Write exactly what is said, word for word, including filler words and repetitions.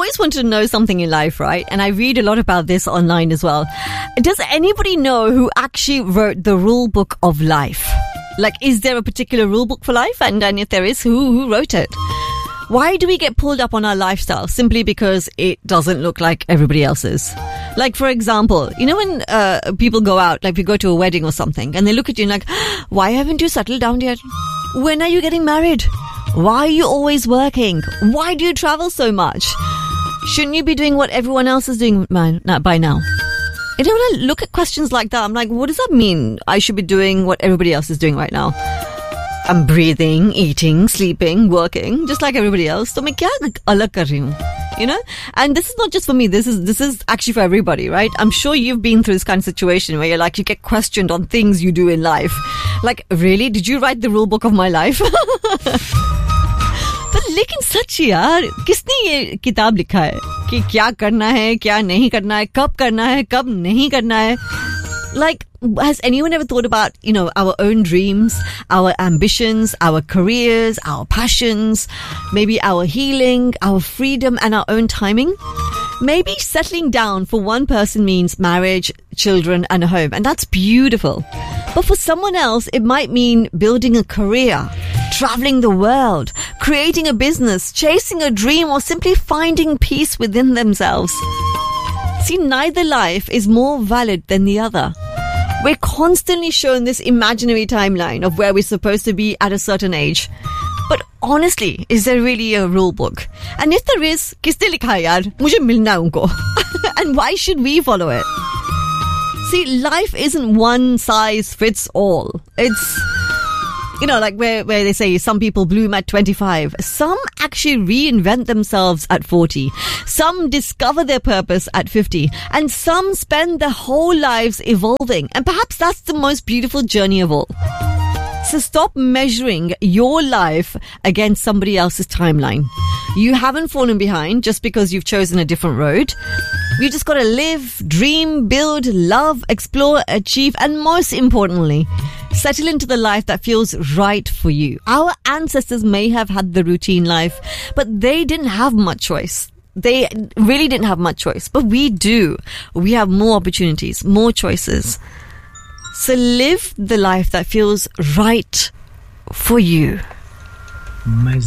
always wanted to know something in life, right? And I read a lot about this online as well. Does anybody know who actually wrote the rule book of life? Like, is there a particular rule book for life? And, and if there is, who, who wrote it? Why do we get pulled up on our lifestyle simply because it doesn't look like everybody else's? Like, for example, you know when uh, people go out, like we go to a wedding or something, and they look at you and like, why haven't you settled down yet? When are you getting married? Why are you always working? Why do you travel so much? Shouldn't you be doing what everyone else is doing by now? You know, when I look at questions like that, I'm like, what does that mean? I should be doing what everybody else is doing right now. I'm breathing, eating, sleeping, working, just like everybody else. So, मैं क्या अलग कर रही हूँ? You know? And this is not just for me. This is this is actually for everybody, right? I'm sure you've been through this kind of situation where you're like, you get questioned on things you do in life. Like, really? Did you write the rule book of my life? But लेकिन सच यार, किसने ये किताब लिखा है कि क्या करना है, क्या नहीं करना है, कब करना है, कब नहीं करना है? Like, has anyone ever thought about, you know, our own dreams, our ambitions, our careers, our passions, maybe our healing, our freedom and our own timing? Maybe settling down for one person means marriage, children and a home, and that's beautiful. But for someone else, it might mean building a career, traveling the world, creating a business, chasing a dream, or simply finding peace within themselves. See, neither life is more valid than the other. We're constantly shown this imaginary timeline of where we're supposed to be at a certain age. But honestly, is there really a rule book? And if there is, किसने लिखा है यार? मुझे मिलना है उनको. And why should we follow it? See, life isn't one size fits all. It's, you know, like where, where they say some people bloom at twenty-five. Some actually reinvent themselves at forty. Some discover their purpose at fifty. And some spend their whole lives evolving. And perhaps that's the most beautiful journey of all. So stop measuring your life against somebody else's timeline. You haven't fallen behind just because you've chosen a different road. You just got to live, dream, build, love, explore, achieve, and most importantly, settle into the life that feels right for you. Our ancestors may have had the routine life, but they didn't have much choice. They really didn't have much choice, but we do. We have more opportunities, more choices. So live the life that feels right for you.